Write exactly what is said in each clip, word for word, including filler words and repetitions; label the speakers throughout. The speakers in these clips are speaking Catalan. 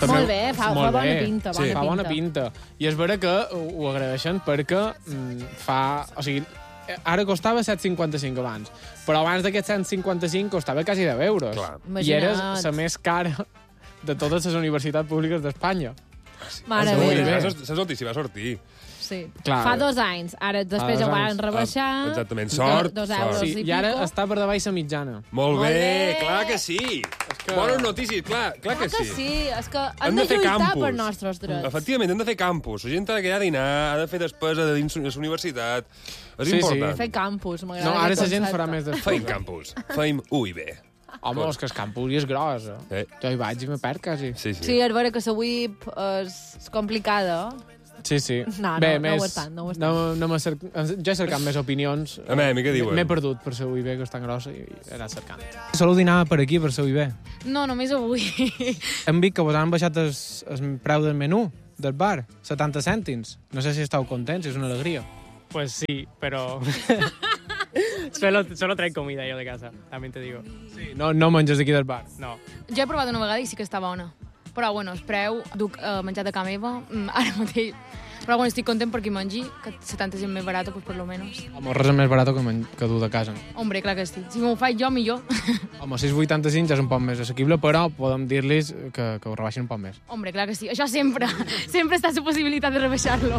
Speaker 1: També,
Speaker 2: molt bé, fa,
Speaker 1: molt
Speaker 2: fa bona
Speaker 1: bé.
Speaker 2: pinta.
Speaker 1: Sí,
Speaker 2: Bona
Speaker 1: fa bona
Speaker 2: pinta.
Speaker 1: pinta. I és vera que ho, ho agraeixen perquè mm, fa... O sigui, ara costava set coma cinquanta-cinc abans, però abans d'aquest set coma cinquanta-cinc costava quasi deu euros.
Speaker 3: Clar.
Speaker 1: I era
Speaker 2: Imagina't.
Speaker 1: la més cara de totes les universitats públiques d'Espanya.
Speaker 2: Mare
Speaker 3: Ui,
Speaker 2: meva.
Speaker 3: saps, saps on s'hi va sortir?
Speaker 2: Sí.
Speaker 1: Clar.
Speaker 2: Fa dos anys. Ara després
Speaker 1: Fa
Speaker 2: ja ho
Speaker 1: dos
Speaker 2: van
Speaker 1: anys.
Speaker 2: rebaixar.
Speaker 3: Ah, exactament. Sort,
Speaker 2: Dos
Speaker 3: sort.
Speaker 2: euros
Speaker 1: Sí,
Speaker 2: i
Speaker 1: i ara
Speaker 2: pico.
Speaker 1: està per davall la mitjana.
Speaker 3: Molt
Speaker 2: Molt
Speaker 3: bé,
Speaker 2: bé.
Speaker 3: clar que sí.
Speaker 1: que-
Speaker 3: Bones notícies, clar, clar que
Speaker 2: Clar que
Speaker 3: sí.
Speaker 2: sí, és que
Speaker 3: Hem
Speaker 2: hem
Speaker 3: de
Speaker 2: de
Speaker 3: fer
Speaker 2: lluitar
Speaker 3: campus.
Speaker 2: per nostres drets.
Speaker 3: Efectivament, hem de fer campus. La gent ha de quedar a dinar, ha de fer despesa de dins la universitat. És
Speaker 1: Sí, sí.
Speaker 3: important.
Speaker 2: Fer campus, m'agrada
Speaker 1: No, ara
Speaker 2: aquest
Speaker 1: la gent
Speaker 2: concepte.
Speaker 1: farà més de...
Speaker 3: Feim campus. Feim U i B.
Speaker 1: Home, és que el campus hi és gros. Eh?
Speaker 3: Eh.
Speaker 1: Jo hi vaig i me perd, quasi.
Speaker 3: Sí, sí.
Speaker 2: Sí, és vera que la U I P és, és complicada.
Speaker 1: Sí, sí.
Speaker 2: No, no,
Speaker 1: Bé,
Speaker 2: no
Speaker 1: més,
Speaker 2: ho és tant, no ho és tant.
Speaker 1: no, no m'he cerc... Jo he cercat més opinions.
Speaker 3: A mi, a mi què diuen?
Speaker 1: M'he perdut per ser U I B, que és tan grossa, i he anat cercant. Soleu dinar per aquí, per ser U I B?
Speaker 4: No, només avui.
Speaker 1: Hem vist que vos han baixat el, el preu del menú del bar, setanta cèntims. No sé si estàu contents, és una alegria.
Speaker 5: Pues sí, pero solo, solo traen comida yo de casa, también te digo.
Speaker 1: Sí, no, no menges aquí del bar.
Speaker 5: No.
Speaker 4: Jo he provat una vegada i sí que està bona. Però, bueno, el preu, duc eh, menjat a casa meva, mm, ara mateix. Però, bueno, estic content perquè mengi, que setanta és més barat, pues, per lo menos.
Speaker 1: Home, res és més barat que, men que dur de casa.
Speaker 4: Hombre, clar que sí. Si m'ho faig jo, millor.
Speaker 1: Home, sis coma vuitanta-cinc ja és un poc més assequible, però podem dir-los que, que ho rebaixin un poc més.
Speaker 4: Hombre, clar que sí. Això sempre. Sempre està la possibilitat de rebaixar-lo.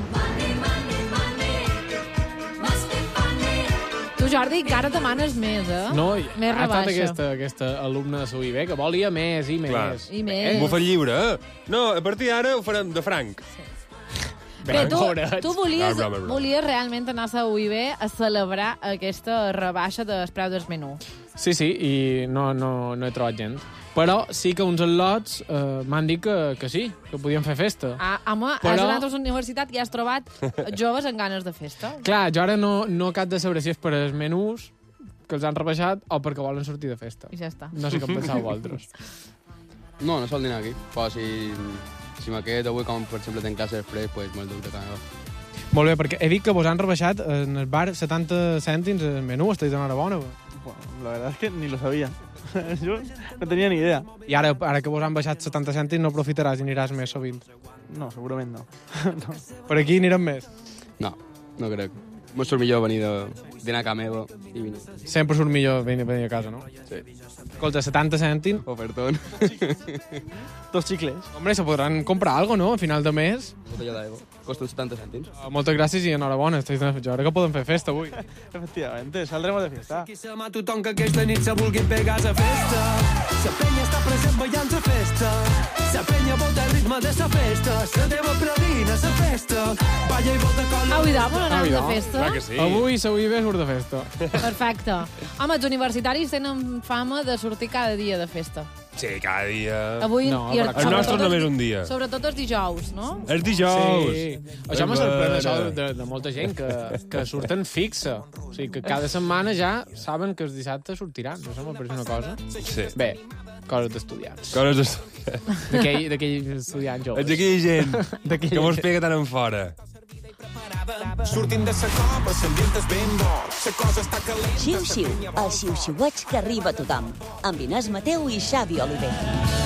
Speaker 2: Tu, Jordi, encara demanes més, eh?
Speaker 1: No, i
Speaker 2: més
Speaker 1: ha estat
Speaker 2: rebaixa.
Speaker 1: aquesta, aquesta alumna de la U I B que volia més i més.
Speaker 3: Clar.
Speaker 2: I més.
Speaker 3: M'ho fa lliure, eh? No, a partir d'ara ho farem de franc.
Speaker 2: Però tu,
Speaker 1: Pobrets.
Speaker 2: tu volies,
Speaker 3: No, broma, broma.
Speaker 2: volies realment anar a la U I B a celebrar aquesta rebaixa del preu del menú.
Speaker 1: Sí, sí, i no, no, no he trobat gent. Però sí que uns al·lots eh, m'han dit que, que sí, que podien fer festa.
Speaker 2: Ah, home,
Speaker 1: Però-
Speaker 2: has anat a la universitat i has trobat joves amb ganes de festa.
Speaker 1: Clar, jo ara no, no cap de saber si és per els menús que els han rebaixat o perquè volen sortir de festa.
Speaker 2: I ja està.
Speaker 1: No sé què en penseu vosaltres.
Speaker 6: No, no sol dinar aquí. Però si, si m'aquest avui, com per exemple tenc classe després, pues me'l duc de casa.
Speaker 1: Molt bé, perquè he vist que vos han rebaixat en el bar setanta cèntims el menú, estáis d'enhorabona.
Speaker 7: Bueno, la verdad es que ni lo sabía. Yo no tenía ni idea.
Speaker 1: I ara, ara que vos han baixat setanta cèntims no aprofitaràs i aniràs més sovint.
Speaker 7: No, segurament no. no.
Speaker 1: Per aquí anirem més.
Speaker 6: No, no crec. M'ho surt millor venir de dinar a casa meva i venir.
Speaker 1: Sempre surt millor venir, venir a casa, no?
Speaker 6: Sí.
Speaker 1: Escolta, setanta cèntims.
Speaker 6: Ofertón.
Speaker 7: Dos xicles.
Speaker 1: Hombre, se podran comprar algo, no? A final de mes.
Speaker 6: Botella d'aigua. Costa uns setanta cèntims.
Speaker 1: Uh, moltes gràcies i enhorabona. Estic de... Jo crec que podem fer festa avui.
Speaker 7: Efectivamente, saldremos de fiesta.
Speaker 8: A tothom que aquesta nit se vulgui pegar a festa. La penya està present ballant a festa. La penya volta el ritme de la festa. La teva predina, la festa. Balla i volta con la...
Speaker 2: Au, idò, vol anar
Speaker 1: Au,
Speaker 2: de
Speaker 1: idò.
Speaker 2: festa?
Speaker 3: Clar que sí.
Speaker 1: Avui la U I B surt de festa.
Speaker 2: Perfecte. Home, els universitaris tenen fama de sortir cada dia de festa.
Speaker 3: Sí, cada dia...
Speaker 2: Avui,
Speaker 1: No,
Speaker 2: i
Speaker 1: però
Speaker 3: El nostre
Speaker 2: sobretot
Speaker 3: només
Speaker 2: els-
Speaker 3: un dia.
Speaker 2: Sobretot els dijous, no?
Speaker 3: És dijous.
Speaker 1: Sí. Això me sorprèn, això de, de, de molta gent que, que surten fixa. O sigui, que cada setmana ja saben que els dissabtes sortiran. No sé, me pareix una cosa.
Speaker 3: Sí.
Speaker 1: Bé, coses d'estudiants.
Speaker 3: Coses d'estudiar.
Speaker 1: D'aquell d'aquell estudiant joves.
Speaker 3: Ets aquella gent
Speaker 1: D'aquella
Speaker 3: que mos
Speaker 1: gent.
Speaker 3: pega tant en fora.
Speaker 8: Sortim de sa cova, l'ambient és ben bo. La cosa està calenta.
Speaker 9: Xiu-xiu, el xiu-xiueig que arriba a tothom. Amb Inés Mateu i Xavi Oliver.